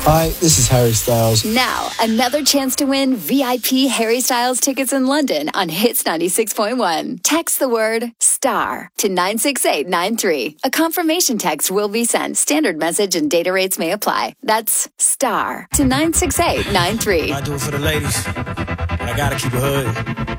Hi, this is Harry Styles. Now, another chance to win VIP Harry Styles tickets in London on Hits 96.1. Text the word STAR to 96893. A confirmation text will be sent. Standard message and data rates may apply. That's STAR to 96893. I do it for the ladies. I gotta keep it hood.